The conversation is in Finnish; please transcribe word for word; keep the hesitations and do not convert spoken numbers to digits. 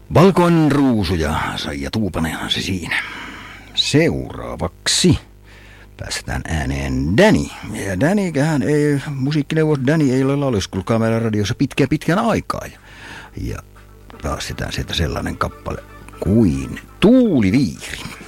Valkoinen ruusu ja Saija Tuupanenhan se siinä. Seuraavaksi päästetään ääneen Danny. Ja Dannykähän ei, musiikkineuvos Danny ei ole lauliskulkaa meillä radiossa pitkään pitkään aikaa. Ja, ja päästetään sieltä sellainen kappale kuin Tuuliviiri.